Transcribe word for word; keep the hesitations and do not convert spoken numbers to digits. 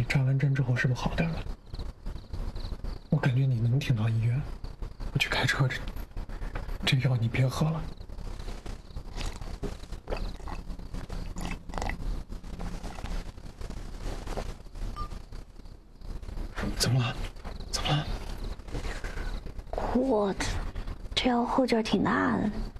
扎完针之后是不是好点了？我感觉你能挺到医院。我去开车，这这药你别喝了。怎么了？怎么了？ 我这药后劲儿挺大的。